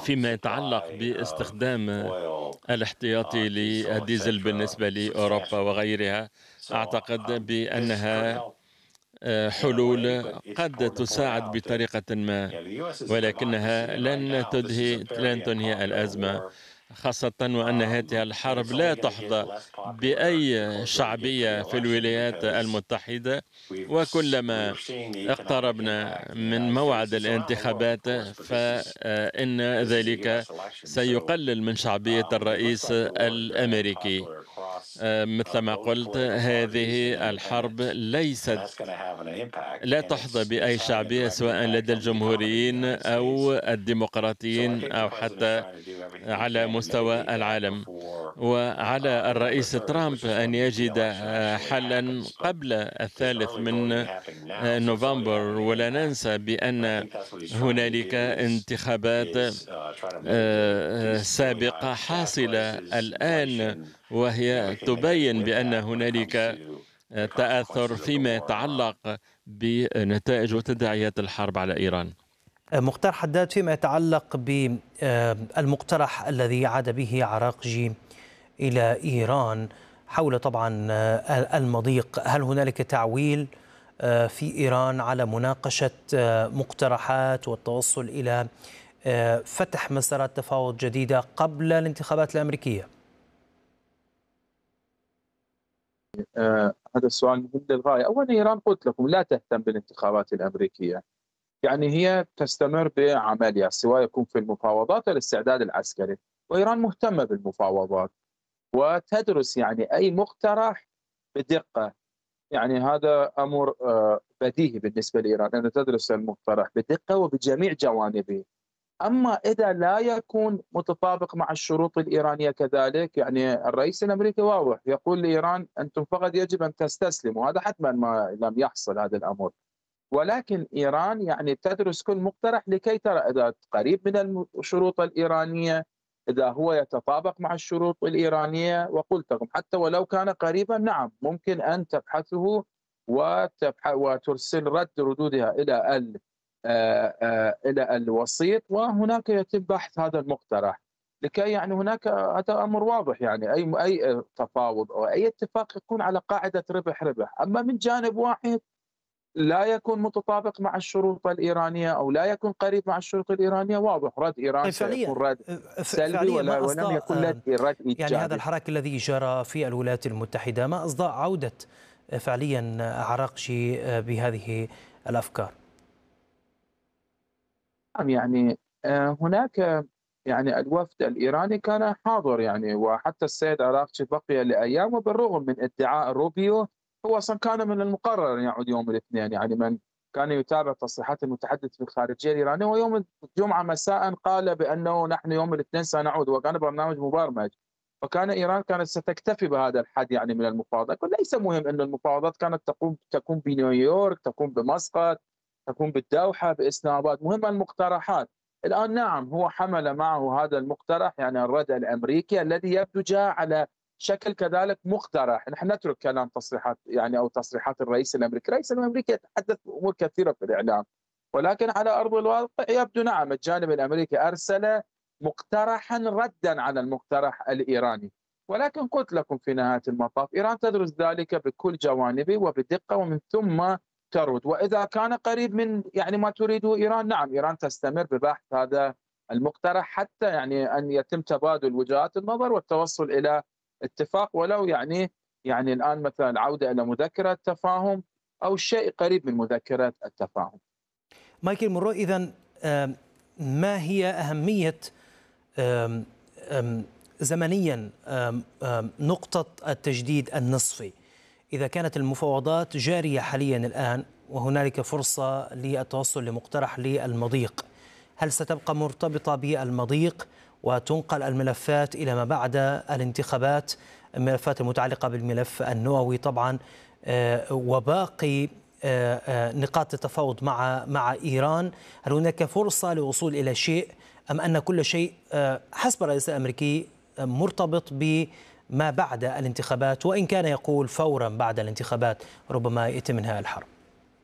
فيما يتعلق باستخدام الاحتياطي للديزل بالنسبة لأوروبا وغيرها، أعتقد بأنها حلول قد تساعد بطريقة ما، ولكنها لن تنهي الأزمة، خاصة وأن هذه الحرب لا تحظى بأي شعبية في الولايات المتحدة. وكلما اقتربنا من موعد الانتخابات فإن ذلك سيقلل من شعبية الرئيس الأمريكي. مثل ما قلت، هذه الحرب لا تحظى بأي شعبية، سواء لدى الجمهوريين أو الديمقراطيين أو حتى على مستوى العالم. وعلى الرئيس ترامب أن يجد حلا قبل 3 من نوفمبر. ولا ننسى بأن هنالك انتخابات سابقة حاصلة الآن، وهي تبين بأن هنالك تأثر فيما يتعلق بنتائج وتداعيات الحرب على إيران. مختار حداد، فيما يتعلق بالمقترح الذي عاد به عراقجي إلى إيران حول طبعا المضيق، هل هنالك تعويل في إيران على مناقشة مقترحات والتوصل إلى فتح مسارات تفاوض جديدة قبل الانتخابات الأمريكية؟ هذا السؤال مهم للغاية. أولا، إيران قلت لكم لا تهتم بالانتخابات الأمريكية، يعني هي تستمر بعملها سواء يكون في المفاوضات أو الاستعداد العسكري، وإيران مهتمة بالمفاوضات وتدرس يعني أي مقترح بدقة. يعني هذا أمر بديهي بالنسبة لإيران أن تدرس المقترح بدقة وبجميع جوانبه. أما إذا لا يكون متطابق مع الشروط الإيرانية كذلك، يعني الرئيس الأمريكي واضح يقول لإيران أنتم فقط يجب أن تستسلموا، هذا حتما ما لم يحصل هذا الأمر. ولكن إيران يعني تدرس كل مقترح لكي ترى إذا قريب من الشروط الإيرانية، إذا هو يتطابق مع الشروط الإيرانية. وقلت لكم حتى ولو كان قريبا، نعم ممكن أن تبحثه وترسل ردودها إلى الوسيط، وهناك يتم بحث هذا المقترح لكي يعني هناك هذا أمر واضح، يعني أي تفاوض أو أي اتفاق يكون على قاعدة ربح ربح. أما من جانب واحد لا يكون متطابق مع الشروط الإيرانية أو لا يكون قريب مع الشروط الإيرانية، واضح رد إيران طيب سيكون رد سلبي ما ولم أصداء يكن رد يعني هذا إيجابي. الحراك الذي جرى في الولايات المتحدة ما أصداء عودة فعليا عراقجي بهذه الأفكار؟ يعني هناك يعني الوفد الإيراني كان حاضر، يعني وحتى السيد عراقجي بقي لأيام، وبالرغم من ادعاء روبيو هو أصلا كان من المقرر أن يعود يوم الاثنين. يعني من كان يتابع تصريحات المتحدث في الخارجية الإيرانية، ويوم الجمعة مساء قال بأنه نحن يوم الاثنين سنعود، وكان برنامج مبرمج. فكان إيران كانت ستكتفي بهذا الحد يعني من المفاوضات. ليس مهم أن المفاوضات كانت تكون بنيويورك، تكون بمسقط، تكون بالدوحة، بإسلام آباد، مهم المقترحات. الآن نعم هو حمل معه هذا المقترح، يعني الردع الأمريكي الذي يبدو جاء على شكل كذلك مقترح. نحن نترك كلام تصريحات يعني أو تصريحات الرئيس الأمريكي. الرئيس الأمريكي يتحدث بأمور كثيرة في الإعلام، ولكن على أرض الواقع يبدو نعم الجانب الأمريكي أرسل مقترحا ردا على المقترح الإيراني. ولكن قلت لكم في نهاية المطاف إيران تدرس ذلك بكل جوانبه وبدقة، ومن ثم ترد. وإذا كان قريب من يعني ما تريده إيران، نعم إيران تستمر ببحث هذا المقترح حتى يعني أن يتم تبادل وجهات النظر والتوصل إلى اتفاق، ولو يعني الآن مثلا العودة إلى مذكرة تفاهم أو شيء قريب من مذكرة التفاهم. مايكل مونرو، إذن ما هي أهمية زمنيا نقطة التجديد النصفي إذا كانت المفاوضات جارية حاليا الآن وهنالك فرصة للتوصل لمقترح للمضيق؟ هل ستبقى مرتبطة بالمضيق وتنقل الملفات إلى ما بعد الانتخابات، الملفات المتعلقة بالملف النووي طبعا وباقي نقاط التفاوض مع إيران؟ هل هناك فرصة للوصول إلى شيء أم أن كل شيء حسب الرئيس الأمريكي مرتبط بما بعد الانتخابات، وإن كان يقول فورا بعد الانتخابات ربما يتم انهاء الحرب؟